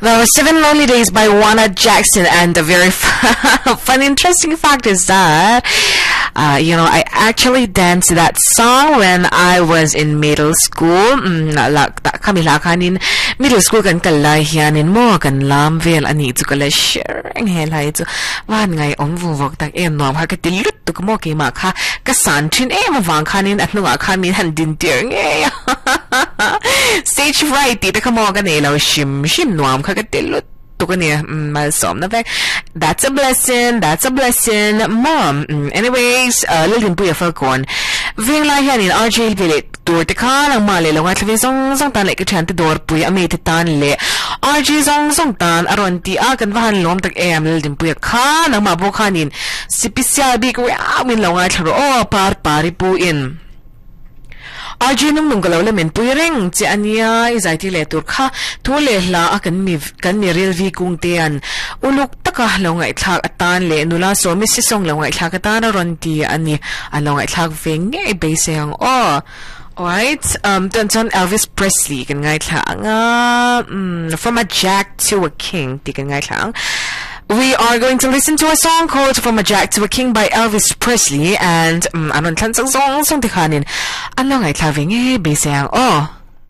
Those 7 Lonely Days by Juana Jackson, and the very fun, interesting fact is that, I actually danced that song when I was in middle school. Kami lakanin middle school kan kalahianin mo kan lamvel ani tu kala sharing helai tu wan ngai om vuvok tak em nom ha ka tilut tu mo ke ma kha ka san thin em wang khanin atnuwa khamin han din tir nge stage right ti ka mo ka ne lo shim nom kha ka tilut that's a blessing, Mom. Anyways, little bit of a corn. Ving la yan in RJ Village. Door the car ang mali lang at least song tan like a chant door puy a mate tan le. RJ song tan aron ti akan vahan lom tag little puy a car ang mabukanin. Sipisya big amin lang at oh pari po in. RJ nung galaw lamin puyreng ti anya izay ti letur ka tule la akan mi real vi kung tiyan uluk taka law nga itlhag atan le nula so misisong law nga itlhag atan aron ti ani alaw nga itlhag ving ngay base yang alright ton Elvis Presley kan nga itlhag from a jack to a king ti kan nga itlhag. We are going to listen to a song called From a Jack to a King by Elvis Presley, and anon tan sang song tikanin. Ano nga itlawing bisang